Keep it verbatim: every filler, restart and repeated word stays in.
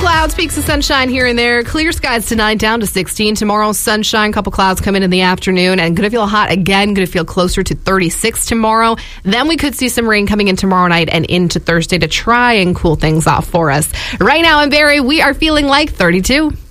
clouds, peaks of sunshine here and there. Clear skies tonight, down to sixteen. Tomorrow, sunshine, couple clouds come in in the afternoon, and going to feel hot again. Going to feel closer to thirty-six tomorrow. Then we could see some rain coming in tomorrow night and into Thursday to try and cool things off for us. Right now in Barrie, we are feeling like thirty-two.